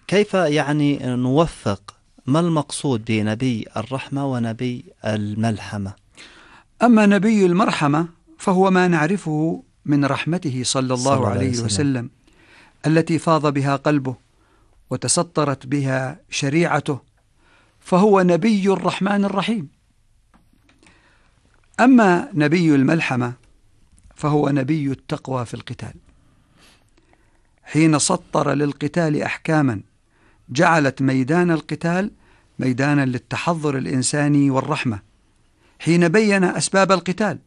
كيف يعني نوفق ما المقصود بنبي الرحمة ونبي الملحمة؟ أما نبي المرحمة فهو ما نعرفه من رحمته صلى الله عليه وسلم التي فاض بها قلبه وتسطرت بها شريعته، فهو نبي الرحمن الرحيم. أما نبي الملحمة فهو نبي التقوى في القتال، حين سطر للقتال أحكاما جعلت ميدان القتال ميدانا للتحضر الإنساني والرحمة، حين بين أسباب القتال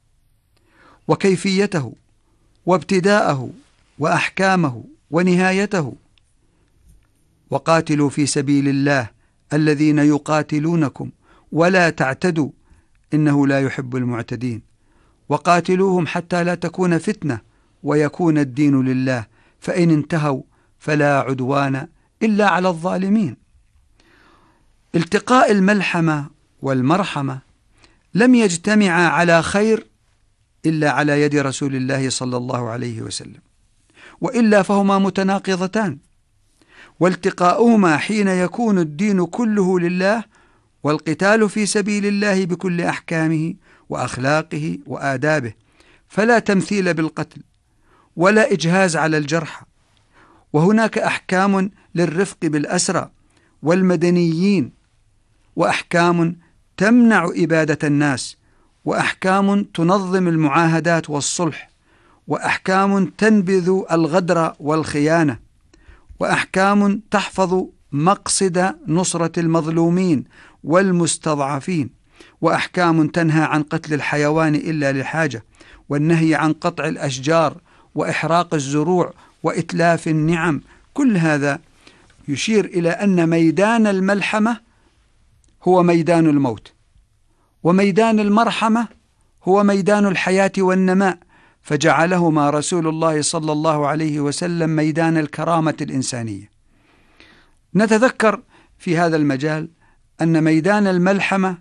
وكيفيته وابتداءه وأحكامه ونهايته. وقاتلوا في سبيل الله الذين يقاتلونكم ولا تعتدوا إنه لا يحب المعتدين، وقاتلوهم حتى لا تكون فتنة ويكون الدين لله، فإن انتهوا فلا عدوان إلا على الظالمين. التقاء الملحمة والمرحمة لم يجتمعا على خير إلا على يد رسول الله صلى الله عليه وسلم، وإلا فهما متناقضتان، والتقاؤهما حين يكون الدين كله لله والقتال في سبيل الله بكل أحكامه وأخلاقه وآدابه، فلا تمثيل بالقتل ولا إجهاز على الجرحى، وهناك أحكام للرفق بالأسرى والمدنيين، وأحكام تمنع إبادة الناس، وأحكام تنظم المعاهدات والصلح، وأحكام تنبذ الغدر والخيانة، وأحكام تحفظ مقصد نصرة المظلومين والمستضعفين، وأحكام تنهى عن قتل الحيوان إلا لحاجة، والنهي عن قطع الأشجار وإحراق الزروع وإتلاف النعم. كل هذا يشير إلى أن ميدان الملحمة هو ميدان الموت، وميدان المرحمة هو ميدان الحياة والنماء، فجعلهما رسول الله صلى الله عليه وسلم ميدان الكرامة الإنسانية. نتذكر في هذا المجال أن ميدان الملحمة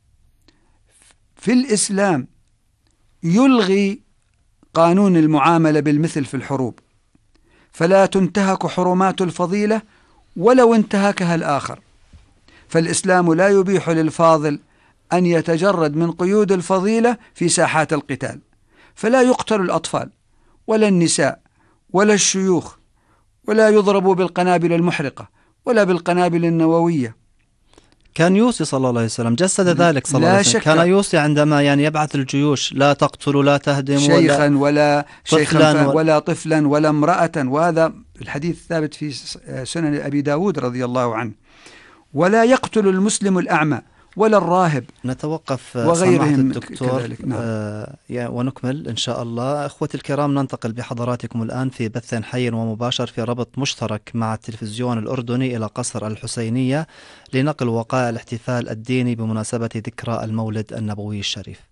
في الإسلام يلغي قانون المعاملة بالمثل في الحروب، فلا تنتهك حرمات الفضيلة ولو انتهكها الآخر، فالإسلام لا يبيح للفاضل أن يتجرد من قيود الفضيلة في ساحات القتال، فلا يقتل الأطفال ولا النساء ولا الشيوخ، ولا يضربوا بالقنابل المحرقة ولا بالقنابل النووية. كان يوصي صلى الله عليه وسلم، جسد ذلك صلى الله عليه وسلم، كان يوصي عندما يبعث الجيوش: لا تقتلوا لا تهدموا شيخا ولا طفلا ولا امرأة، وهذا الحديث ثابت في سنن أبي داود رضي الله عنه. ولا يقتل المسلم الأعمى ولا الراهب. نتوقف وغيرهم الدكتور ونكمل إن شاء الله. أخوتي الكرام، ننتقل بحضراتكم الآن في بث حي ومباشر في ربط مشترك مع التلفزيون الأردني إلى قصر الحسينية لنقل وقائع الاحتفال الديني بمناسبة ذكرى المولد النبوي الشريف.